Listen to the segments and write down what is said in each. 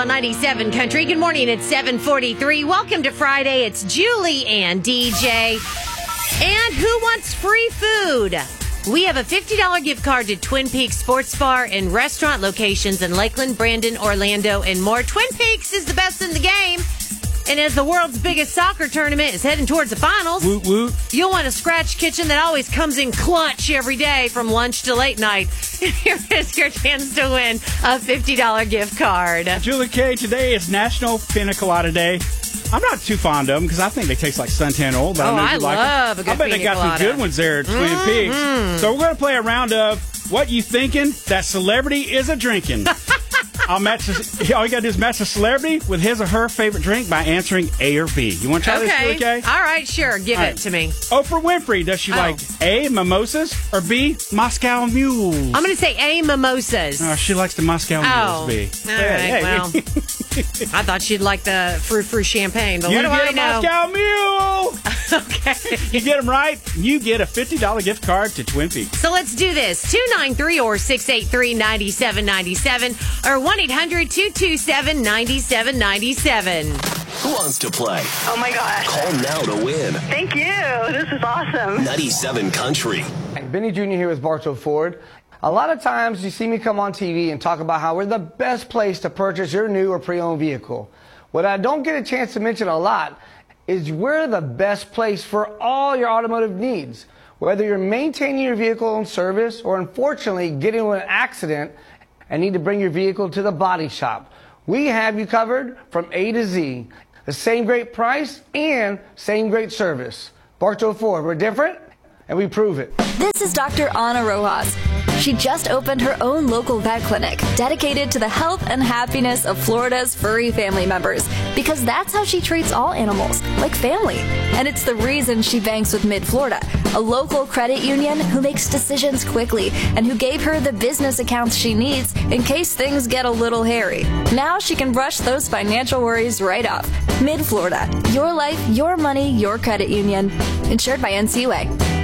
on 97 Country. Good morning. It's 7:43. Welcome to Friday. It's Julie and DJ. And who wants free food? We have a $50 gift card to Twin Peaks Sports Bar and restaurant locations in Lakeland, Brandon, Orlando, and more. Twin Peaks is the best in the game. And as the world's biggest soccer tournament is heading towards the finals, woot, woot. You'll want a scratch kitchen that always comes in clutch every day from lunch to late night. Here is your chance to win a $50 gift card. Julie K, today is National Pina Colada Day. I'm not too fond of them because I think they taste like suntan oil. But I love a good I bet they got some good ones there at Twin Peaks. So we're going to play a round of What You Thinking That Celebrity Is A Drinking. All you got to do is match a celebrity with his or her favorite drink by answering A or B. You want to try this, Julie K? All right, sure. Give it to me. Oprah Winfrey, does she like A, mimosas, or B, Moscow mules? I'm going to say A, mimosas. Oh, she likes the Moscow mules, B. All right, well, I thought she'd like the frou-frou champagne, but what do I know? Moscow mule! Okay. You get them right, you get a $50 gift card to Twin Peaks. So let's do this. 293 or 683-9797 or 1-800-227-9797. Who wants to play? Oh my gosh. Call now to win. Thank you. This is awesome. 97 Country. Benny Jr. here with Bartow Ford. A lot of times you see me come on TV and talk about how we're the best place to purchase your new or pre-owned vehicle. What I don't get a chance to mention a lot is we're the best place for all your automotive needs. Whether you're maintaining your vehicle in service or unfortunately getting into an accident and need to bring your vehicle to the body shop, we have you covered from A to Z. The same great price and same great service. Bartow Ford, we're different and we prove it. This is Dr. Ana Rojas. She just opened her own local vet clinic dedicated to the health and happiness of Florida's furry family members, because that's how she treats all animals, like family. And it's the reason she banks with Mid-Florida, a local credit union who makes decisions quickly and who gave her the business accounts she needs in case things get a little hairy. Now she can brush those financial worries right off. Mid-Florida, your life, your money, your credit union. Insured by NCUA.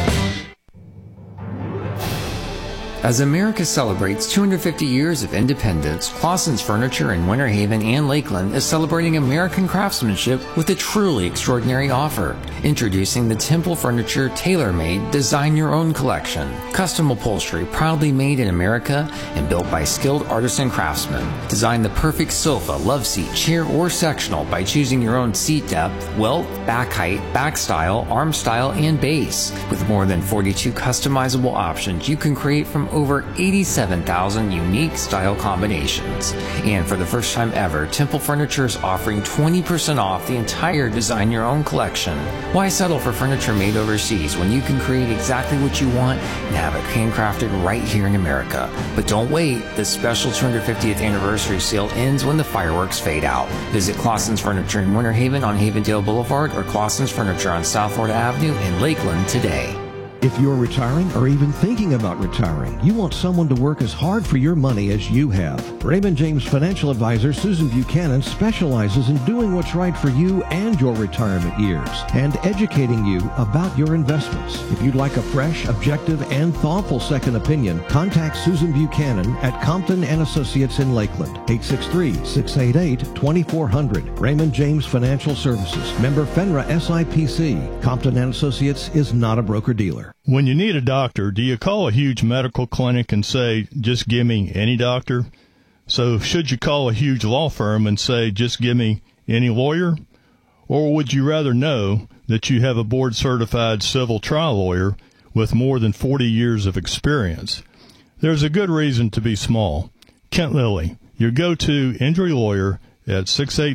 As America celebrates 250 years of independence, Clausen's Furniture in Winter Haven and Lakeland is celebrating American craftsmanship with a truly extraordinary offer. Introducing the Temple Furniture Tailor-Made Design Your Own Collection. Custom upholstery proudly made in America and built by skilled artisan craftsmen. Design the perfect sofa, love seat, chair, or sectional by choosing your own seat depth, wealth, back height, back style, arm style, and base. With more than 42 customizable options, you can create from over 87,000 unique style combinations. And for the first time ever, Temple Furniture is offering 20% off the entire Design Your Own collection. Why settle for furniture made overseas when you can create exactly what you want and have it handcrafted right here in America? But don't wait. The special 250th anniversary sale ends when the fireworks fade out. Visit Clausen's Furniture in Winter Haven on Havendale Boulevard or Clausen's Furniture on South Florida Avenue in Lakeland today. If you're retiring or even thinking about retiring, you want someone to work as hard for your money as you have. Raymond James financial advisor Susan Buchanan specializes in doing what's right for you and your retirement years and educating you about your investments. If you'd like a fresh, objective, and thoughtful second opinion, contact Susan Buchanan at Compton & Associates in Lakeland, 863-688-2400. Raymond James Financial Services, member FINRA SIPC. Compton & Associates is not a broker-dealer. When you need a doctor, do you call a huge medical clinic and say, just give me any doctor? So should you call a huge law firm and say, just give me any lawyer? Or would you rather know that you have a board-certified civil trial lawyer with more than 40 years of experience? There's a good reason to be small. Kent Lilly, your go-to injury lawyer at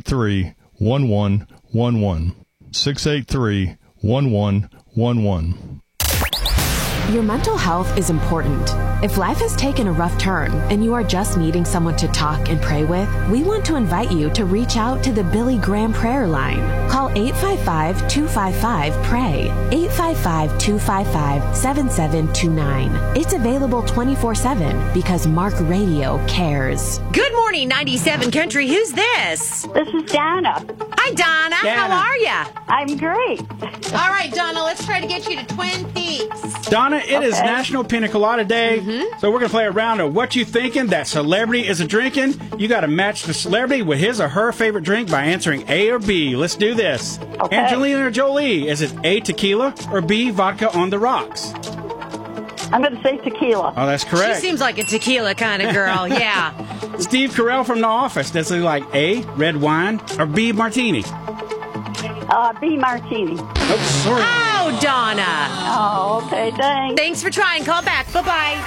683-1111. 683-1111. Your mental health is important. If life has taken a rough turn and you are just needing someone to talk and pray with, we want to invite you to reach out to the Billy Graham Prayer Line. Call 855-255-PRAY, 855-255-7729. It's available 24/7 because Mark Radio cares. Good morning, 97 Country. Who's this? This is Donna. Hi, Donna. How are you? I'm great. All right, Donna, let's try to get you to Twin Peaks. Donna, it is National Pina Colada Day. So we're going to play a round of what you thinking that celebrity is a drinking. You got to match the celebrity with his or her favorite drink by answering A or B. Let's do this. Okay. Angelina Jolie, is it A, tequila, or B, vodka on the rocks? I'm going to say tequila. Oh, that's She correct. seems like a tequila kind of girl. Yeah. Steve Carell from The Office, does he like A, red wine, or B, martini? B, martini. Oh, sorry. Oh, Donna. Oh, okay, thanks. Thanks for trying. Call back. Bye-bye.